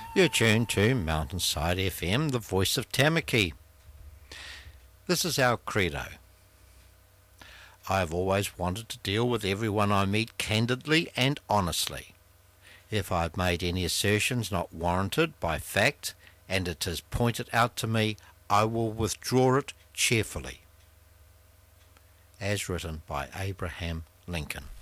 You're tuned to Mountainside FM, the voice of Tamaki. This is our credo. I have always wanted to deal with everyone I meet candidly and honestly. If I have made any assertions not warranted by fact, and it is pointed out to me, I will withdraw it cheerfully. As written by Abraham Lincoln.